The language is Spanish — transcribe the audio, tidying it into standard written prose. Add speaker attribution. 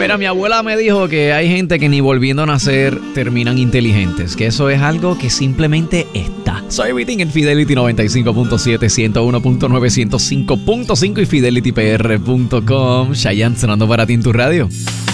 Speaker 1: Mira, mi abuela me dijo que hay gente que ni volviendo a nacer terminan inteligentes, que eso es algo que simplemente está. Soy Vitín en Fidelity 95.7, 101.9, 105.5 y fidelitypr.com. Chayanne sonando para ti en tu radio.